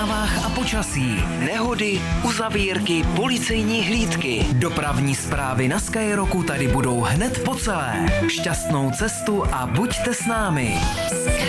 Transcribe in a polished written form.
a počasí, nehody, uzavírky, policejní hlídky. Dopravní zprávy na Skyrocku tady budou hned po celé. Šťastnou cestu a buďte s námi.